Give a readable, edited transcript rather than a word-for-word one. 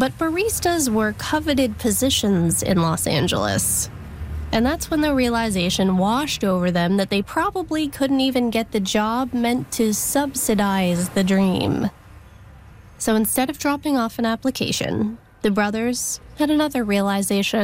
But baristas were coveted positions in Los Angeles. And that's when the realization washed over them that they probably couldn't even get the job meant to subsidize the dream. So instead of dropping off an application, the brothers had another realization.